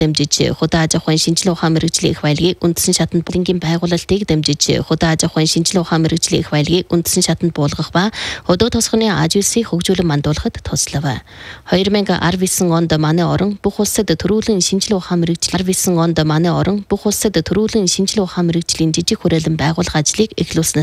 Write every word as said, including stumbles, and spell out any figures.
дэмжиж худаа аж ахуйн шинжилгээ ухаан мэргэжлийн их баялагийг үндэсний шатанд бүлэнгийн байгуулалтыг дэмжиж худаа аж ахуйн шинжилгээ ухаан мэргэжлийн их баялагийг үндэсний шатанд буулгах ба хөдөө тосгоны аж үйлсийг хөгжүүлэн мандуулахад туслав. two thousand nineteen онд манай орон бүх улсад төрүүлэн шинжилгээ ухаан мэргэжлийн two thousand nineteen онд манай орон бүх улсад төрүүлэн шинжилгээ ухаан мэргэжлийн жижиг хүрээлэн байгуулах ажлыг эхлүүлсэн